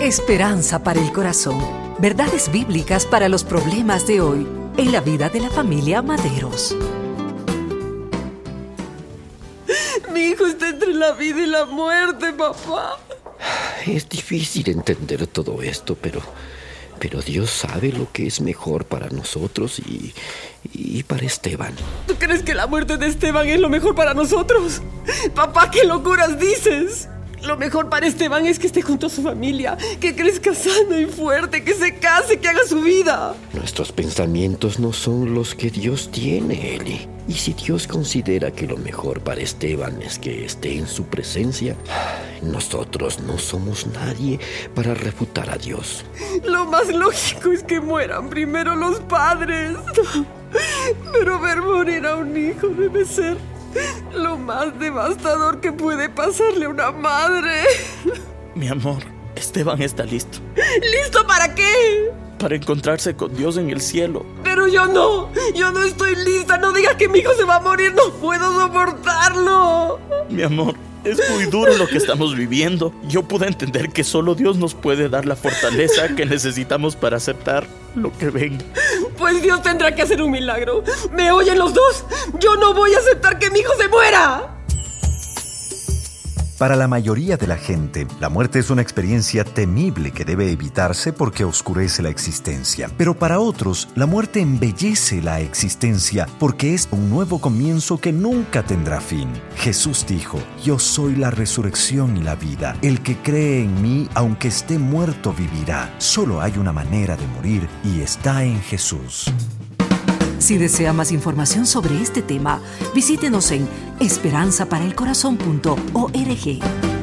Esperanza para el corazón. Verdades bíblicas para los problemas de hoy en la vida de la familia Maderos. Mi hijo está entre la vida y la muerte, papá. Es difícil entender todo esto, pero Dios sabe lo que es mejor para nosotros y para Esteban. ¿Tú crees que la muerte de Esteban es lo mejor para nosotros? Papá, ¿qué locuras dices? Lo mejor para Esteban es que esté junto a su familia, que crezca sano y fuerte, que se case, que haga su vida. Nuestros pensamientos no son los que Dios tiene, Eli. Y si Dios considera que lo mejor para Esteban es que esté en su presencia, nosotros no somos nadie para refutar a Dios. Lo más lógico es que mueran primero los padres. Pero ver morir a un hijo debe ser lo más devastador que puede pasarle a una madre. Mi amor, Esteban está listo. ¿Listo para qué? Para encontrarse con Dios en el cielo. Pero yo no estoy lista. No digas que mi hijo se va a morir, no puedo soportarlo. Mi amor, es muy duro lo que estamos viviendo. Yo pude entender que solo Dios nos puede dar la fortaleza que necesitamos para aceptar lo que venga. Pues Dios tendrá que hacer un milagro. ¿Me oyen los dos? Yo no voy a aceptar que mi hijo se muera. Para la mayoría de la gente, la muerte es una experiencia temible que debe evitarse porque oscurece la existencia. Pero para otros, la muerte embellece la existencia porque es un nuevo comienzo que nunca tendrá fin. Jesús dijo: "Yo soy la resurrección y la vida. El que cree en mí, aunque esté muerto, vivirá". Solo hay una manera de morir y está en Jesús. Si desea más información sobre este tema, visítenos en esperanzaparaelcorazon.org.